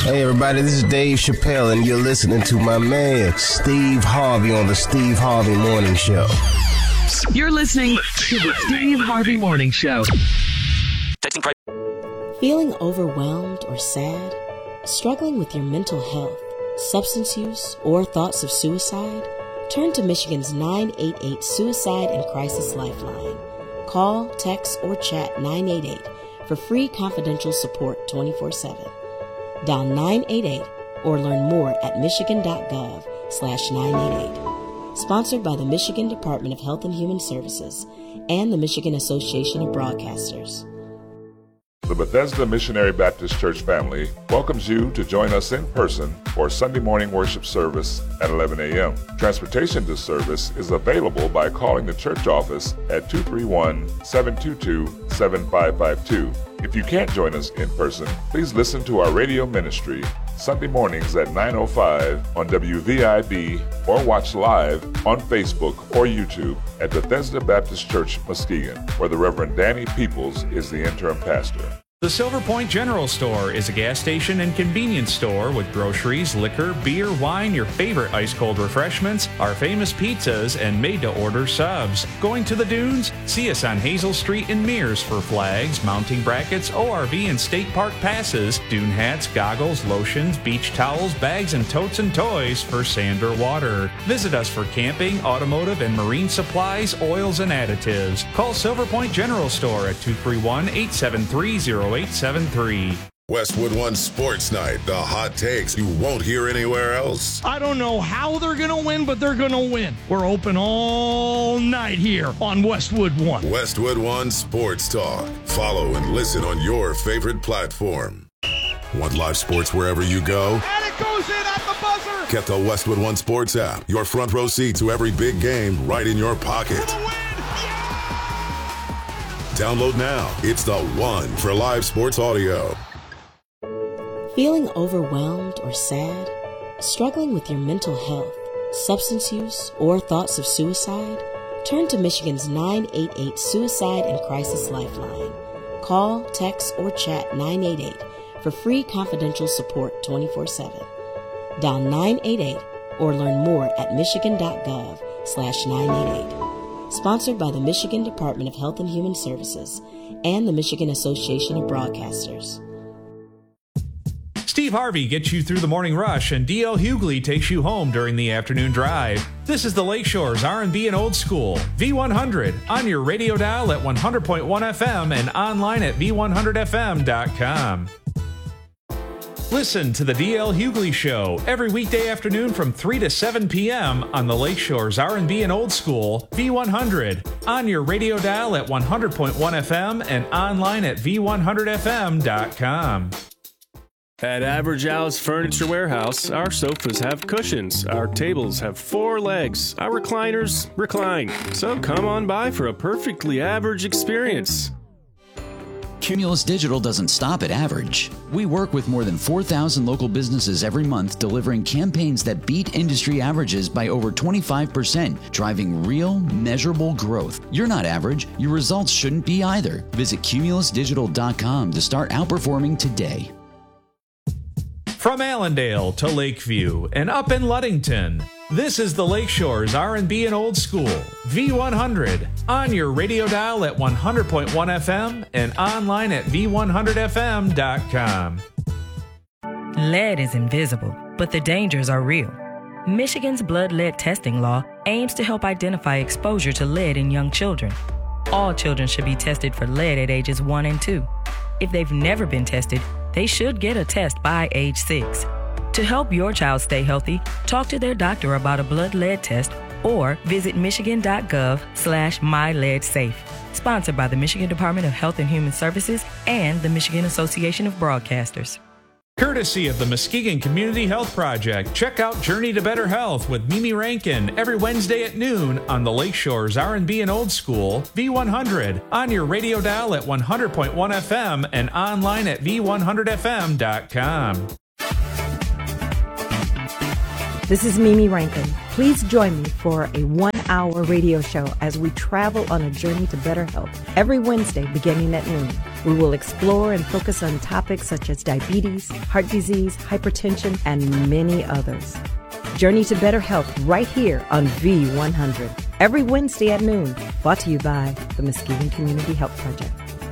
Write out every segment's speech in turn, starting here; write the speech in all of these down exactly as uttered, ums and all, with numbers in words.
Hey everybody, this is Dave Chappelle and you're listening to my man Steve Harvey on the Steve Harvey Morning Show. You're listening to the Steve Harvey Morning Show. Feeling overwhelmed or sad? Struggling with your mental health, substance use, or thoughts of suicide? Turn to Michigan's nine eight eight Suicide and Crisis Lifeline. Call, text, or chat nine eight eight for free confidential support twenty-four seven. Dial nine eight eight or learn more at michigan.gov slash 988. Sponsored by the Michigan Department of Health and Human Services and the Michigan Association of Broadcasters. The Bethesda Missionary Baptist Church family welcomes you to join us in person for Sunday morning worship service at eleven a.m. Transportation to service is available by calling the church office at two three one, seven two two, seven five five two. If you can't join us in person, please listen to our radio ministry Sunday mornings at nine oh five on W V I B or watch live on Facebook or YouTube at Bethesda Baptist Church, Muskegon, where the Reverend Danny Peoples is the interim pastor. The Silver Point General Store is a gas station and convenience store with groceries, liquor, beer, wine, your favorite ice-cold refreshments, our famous pizzas, and made-to-order subs. Going to the dunes? See us on Hazel Street in Mears for flags, mounting brackets, O R V and state park passes, dune hats, goggles, lotions, beach towels, bags, and totes and toys for sand or water. Visit us for camping, automotive, and marine supplies, oils, and additives. Call Silver Point General Store at two three one, eight seven three, zero eight seven three. Westwood One Sports Night, the hot takes you won't hear anywhere else. I don't know how they're going to win, but they're going to win. We're open all night here on Westwood One. Westwood One Sports Talk. Follow and listen on your favorite platform. Want live sports wherever you go? And it goes in at the buzzer. Get the Westwood One Sports app. Your front row seat to every big game right in your pocket. Download now. It's the one for live sports audio. Feeling overwhelmed or sad? Struggling with your mental health, substance use, or thoughts of suicide? Turn to Michigan's nine eight eight Suicide and Crisis Lifeline. Call, text, or chat nine eight eight for free confidential support twenty-four seven. Dial nine eight eight or learn more at michigan.gov slash 988. Sponsored by the Michigan Department of Health and Human Services and the Michigan Association of Broadcasters. Steve Harvey gets you through the morning rush, and D L Hughley takes you home during the afternoon drive. This is the Lakeshore's R and B and Old School, V one hundred, on your radio dial at one hundred point one F M and online at v one hundred f m dot com. Listen to the D L Hughley Show every weekday afternoon from three to seven p.m. on the Lakeshore's R and B and Old School, V one hundred, on your radio dial at one hundred point one F M and online at v one hundred f m dot com. At Average Al's Furniture Warehouse, our sofas have cushions, our tables have four legs, our recliners recline. So come on by for a perfectly average experience. Cumulus Digital doesn't stop at average. We work with more than four thousand local businesses every month, delivering campaigns that beat industry averages by over twenty-five percent, driving real, measurable growth. You're not average. Your results shouldn't be either. Visit cumulus digital dot com to start outperforming today. From Allendale to Lakeview and up in Ludington, this is the Lakeshore's R and B and Old School, V one hundred, on your radio dial at one hundred point one F M and online at v one hundred f m dot com. Lead is invisible, but the dangers are real. Michigan's blood lead testing law aims to help identify exposure to lead in young children. All children should be tested for lead at ages one and two. If they've never been tested, they should get a test by age six. To help your child stay healthy, talk to their doctor about a blood lead test or visit michigan.gov slash myleadsafe. Sponsored by the Michigan Department of Health and Human Services and the Michigan Association of Broadcasters. Courtesy of the Muskegon Community Health Project, check out Journey to Better Health with Mimi Rankin every Wednesday at noon on the Lakeshore's R and B and Old School, V one hundred, on your radio dial at one hundred point one F M and online at v one hundred f m dot com. This is Mimi Rankin. Please join me for a one-hour radio show as we travel on a journey to better health every Wednesday beginning at noon. We will explore and focus on topics such as diabetes, heart disease, hypertension, and many others. Journey to Better Health right here on V one hundred. Every Wednesday at noon. Brought to you by the Muskegon Community Health Project.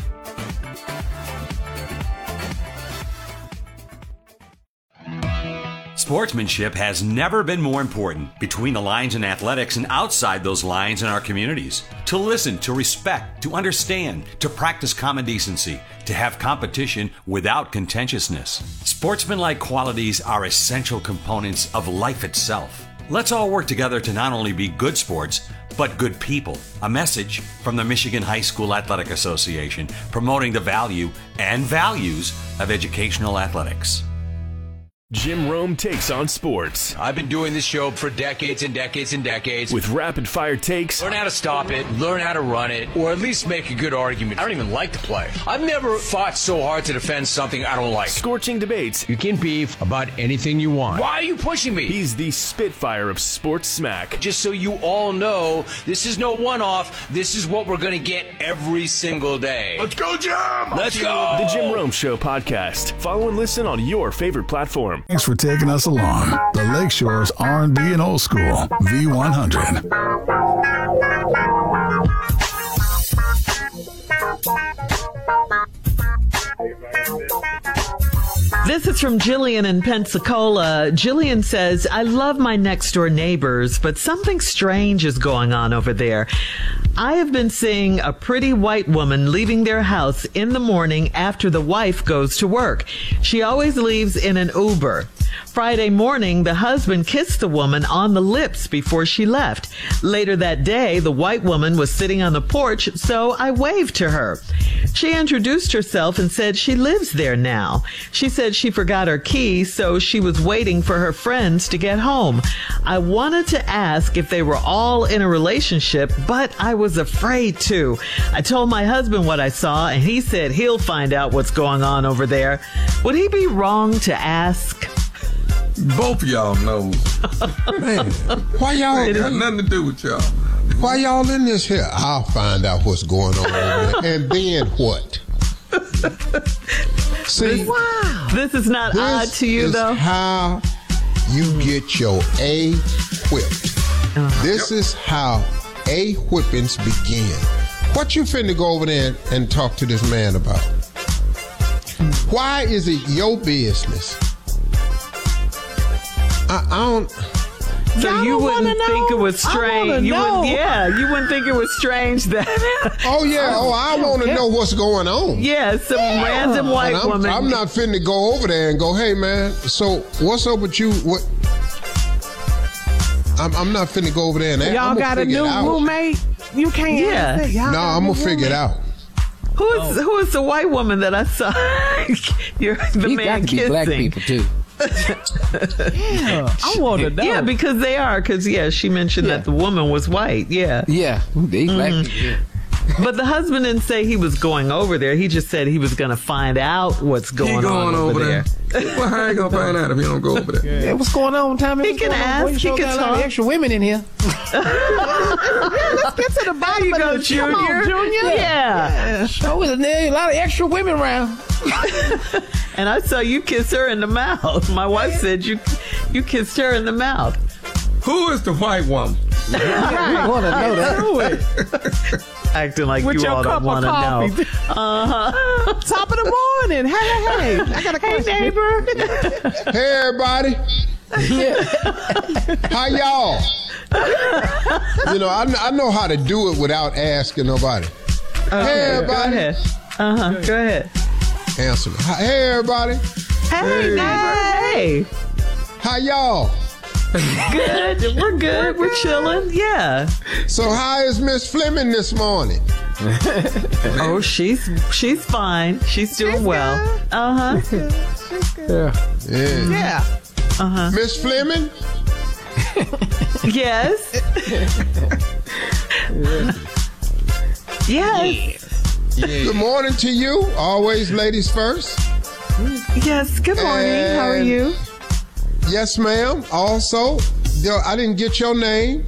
Sportsmanship has never been more important between the lines in athletics and outside those lines in our communities. To listen, to respect, to understand, to practice common decency, to have competition without contentiousness. Sportsmanlike qualities are essential components of life itself. Let's all work together to not only be good sports, but good people. A message from the Michigan High School Athletic Association, promoting the value and values of educational athletics. Jim Rome takes on sports. I've been doing this show for decades and decades and decades. With rapid-fire takes. Learn how to stop it, learn how to run it, or at least make a good argument. I don't even like to play. I've never fought so hard to defend something I don't like. Scorching debates. You can beef about anything you want. Why are you pushing me? He's the Spitfire of sports smack. Just so you all know, this is no one-off. This is what we're going to get every single day. Let's go, Jim! Let's go! The Jim Rome Show podcast. Follow and listen on your favorite platform. Thanks for taking us along. The Lakeshore's R and B and Old School, V one hundred. This is from Jillian in Pensacola. Jillian says, I love my next door neighbors, but something strange is going on over there. I have been seeing a pretty white woman leaving their house in the morning after the wife goes to work. She always leaves in an Uber. Friday morning, the husband kissed the woman on the lips before she left. Later that day, the white woman was sitting on the porch, so I waved to her. She introduced herself and said she lives there now. She said she forgot her key, so she was waiting for her friends to get home. I wanted to ask if they were all in a relationship, but I was afraid to. I told my husband what I saw, and he said he'll find out what's going on over there. Would he be wrong to ask? Both of y'all know. Man, why y'all got nothing to do with y'all? Why y'all in this here? I'll find out what's going on over there. And then what? See, wow. This is not odd to you, is though? How you get your A whipped. Uh-huh. This yep. is how A whippings begin. What you finna go over there and, and talk to this man about? Why is it your business? I, I don't. So Y'all you wouldn't think it was strange. You know. would, yeah, you wouldn't think it was strange that. Oh yeah, oh I want to know what's going on. Yeah, some yeah. random white I'm, woman. I'm not finna go over there and go, hey man, so what's up with you? What? I'm, I'm not finna go over there and ask. Y'all got a new roommate? You can't. Yeah. Answer. Y'all no, I'm gonna figure it out. Who is oh. who is the white woman that I saw? You're the These man got to be kissing. Black people too. Yeah, I want to know. Yeah, because they are. Because yeah, she mentioned yeah. that the woman was white. Yeah, yeah, they black mm-hmm. people. Yeah. But the husband didn't say he was going over there. He just said he was going to find out what's going, going on over, over there. there. Well, how you gonna find out if you don't go over there? Yeah, what's going on, Tommy? He what's can ask. On? He can got talk. A lot of extra women in here. Let's get to the bottom you of go, this. Junior. Come on, Junior. Yeah. yeah. Show us a lot of extra women around. And I saw you kiss her in the mouth. My wife said you you kissed her in the mouth. Who is the white woman? I want to know that. Acting like With you your all cup don't want to know. Uh-huh. Top of the morning. Hey, hey, hey. I got a question. Hey, neighbor. Hey, everybody. Yeah. How y'all? You know, I, I know how to do it without asking nobody. Okay, hey, everybody. Go ahead. Uh-huh. Go ahead. Answer me. Hey, everybody. Hey, hey. neighbor. Hey. How y'all? Good. We're good. We're chilling. Yeah. So how is Miss Fleming this morning? Oh, she's she's fine. She's doing she's well. Uh huh. She's good. Yeah. Yeah. Yeah. Uh huh. Miss Fleming. Yes. Yes. Yeah. Good morning to you. Always ladies first. Yes. Good morning. And how are you? Yes, ma'am. Also, yo, I didn't get your name.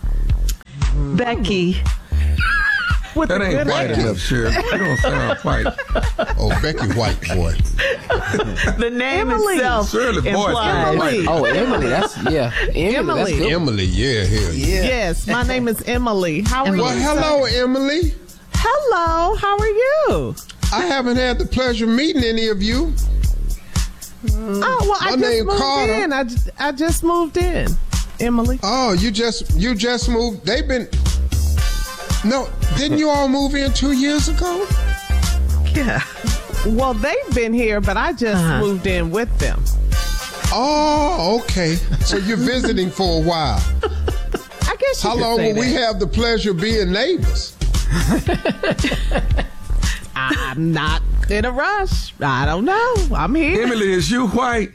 Becky. With that ain't white name. enough, Shirley. You don't sound white. Oh, Becky White, boy. The name Emily. itself Shirley, boy, implies. Emily. Oh, Emily. That's yeah. Emily. Emily. That's good. Emily, yeah, hell yeah. Yes, my name is Emily. How are Well, you? hello, Emily. Hello. How are you? I haven't had the pleasure of meeting any of you. Oh well, I My just name moved Carter. in. I, j- I just moved in. Emily. Oh, you just you just moved. They've been. No, didn't you all move in two years ago? Yeah. Well, they've been here, but I just Uh-huh. moved in with them. Oh, okay. So you're visiting for a while. I guess you How could long say will we that. have the pleasure of being neighbors? I'm not in a rush. I don't know. I'm here. Emily, is you white?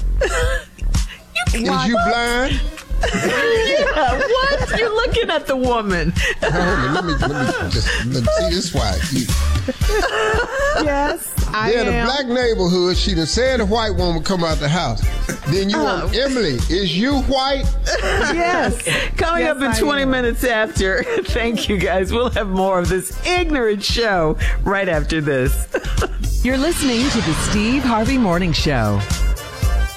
Is you blind? Yeah, what? You're looking at the woman. No, let me let me just let me see this white. You, Yes, I yeah, the am. black neighborhood. She done said a white woman come out the house. Then you Uh, want Emily? Is you white? Yes. Coming Yes, up in I twenty am. minutes after. Thank you, guys. We'll have more of this ignorant show right after this. You're listening to the Steve Harvey Morning Show.